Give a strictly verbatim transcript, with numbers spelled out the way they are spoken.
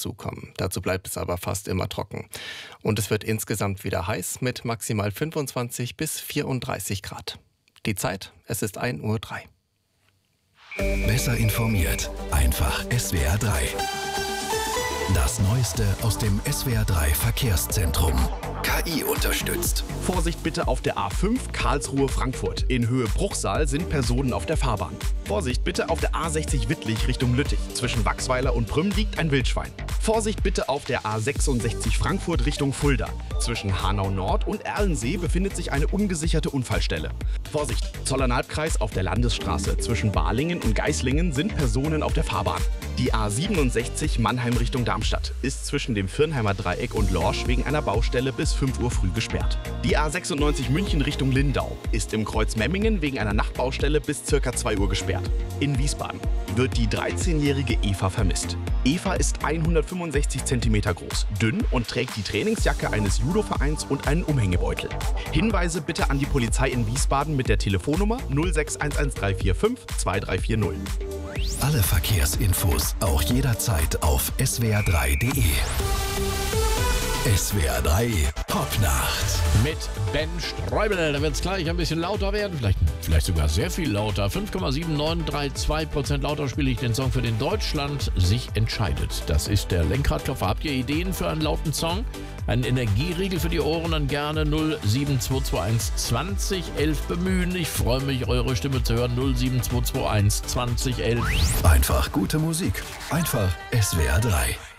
dazukommen. Dazu bleibt es aber fast immer trocken. Und es wird insgesamt wieder heiß mit maximal fünfundzwanzig bis vierunddreißig Grad. Die Zeit, es ist ein Uhr drei. Besser informiert, einfach S W R drei. Das Neueste aus dem S W R drei Verkehrszentrum. K I unterstützt. Vorsicht bitte auf der A fünf Karlsruhe-Frankfurt. In Höhe Bruchsal sind Personen auf der Fahrbahn. Vorsicht bitte auf der A sechzig Wittlich Richtung Lüttich. Zwischen Wachsweiler und Prüm liegt ein Wildschwein. Vorsicht bitte auf der A sechsundsechzig Frankfurt Richtung Fulda. Zwischen Hanau Nord und Erlensee befindet sich eine ungesicherte Unfallstelle. Vorsicht! Zollernalbkreis auf der Landesstraße. Zwischen Balingen und Geislingen sind Personen auf der Fahrbahn. Die A siebenundsechzig Mannheim Richtung Darmstadt ist zwischen dem Firnheimer Dreieck und Lorsch wegen einer Baustelle bis fünf Uhr früh gesperrt. Die A sechsundneunzig München Richtung Lindau ist im Kreuz Memmingen wegen einer Nachtbaustelle bis ca. zwei Uhr gesperrt. In Wiesbaden wird die dreizehnjährige Eva vermisst. Eva ist hundertfünfundsechzig Zentimeter groß, dünn und trägt die Trainingsjacke eines Judovereins und einen Umhängebeutel. Hinweise bitte an die Polizei in Wiesbaden mit der Telefonnummer null sechs eins eins drei vier fünf zwei drei vier null. Alle Verkehrsinfos auch jederzeit auf S W R drei Punkt D E. S W R drei Popnacht. Mit Ben Streubel. Da wird es gleich ein bisschen lauter werden. Vielleicht, vielleicht sogar sehr viel lauter. fünf Komma sieben neun drei zwei Prozent lauter spiele ich den Song, für den Deutschland sich entscheidet. Das ist der Lenkradklopfer. Habt ihr Ideen für einen lauten Song? Einen Energieriegel für die Ohren, dann gerne null sieben zwei zwei eins zwanzig elf bemühen. Ich freue mich, eure Stimme zu hören. null sieben zwei zwei eins zwanzig elf. Einfach gute Musik. Einfach S W R drei.